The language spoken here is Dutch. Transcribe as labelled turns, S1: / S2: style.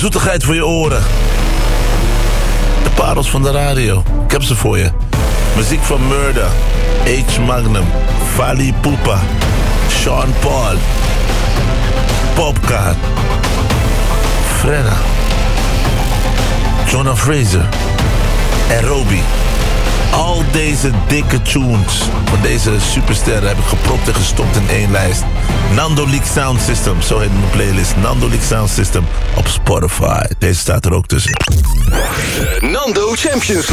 S1: Zoetigheid voor je oren. De parels van de radio. Ik heb ze voor je. Muziek van Murder, H. Magnum, Fally Ipupa, Sean Paul, Popcaan, Frenna, Jonah Fraser en Robbie. Al deze dikke tunes van deze supersterren heb ik gepropt en gestopt in één lijst. Nando Leak Sound System, zo heet mijn playlist. Nando Leak Sound System op Spotify. Deze staat er ook tussen.
S2: Nando Champions